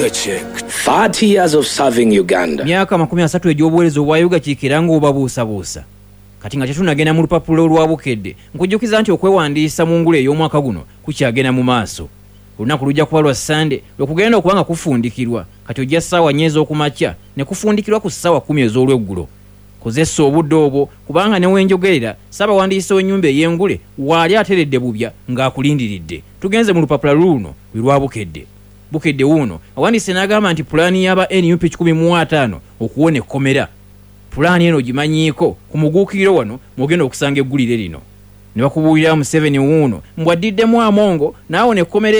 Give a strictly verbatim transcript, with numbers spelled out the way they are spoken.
a check. thirty years of serving Uganda. Myaka makumi asatu egy'obuweereza obwayuga kiikira ng'obabuusabuusa. Kati nga tetunagenda mu lupapula olwabukedde nkujjukiza nti okwewandiisa mu ngule ey'omwaka guno kukyagenda mu maaso. Olunaku lujja kuba lwa Sande lwekugenda okuba nga kufundikirwa kati ojja ssaawa nnya ez'okumakya ne kufundikirwa ku ssaawa kkumi ez'olweggulo. Kozesa obudde obwo kubanga ne wenjogerera ssaabawandiisi w'ennyumba ey'engule waali ateredde bubya ng'akulindiridde. Tugenze mu lupapula luno lwe lwabukedde. Bukedde wuuno awandiise n'agamba nti pulaani y'aba N U P kikumi mu ataano okuwona ekkomera. Pulaani eno gimanyiiko ku muguukiriro wano mwogenda okusanga eggulire lino. Ne bakubuulira Museveni wuuno mbwaddidemu amongo n'awona ekkomera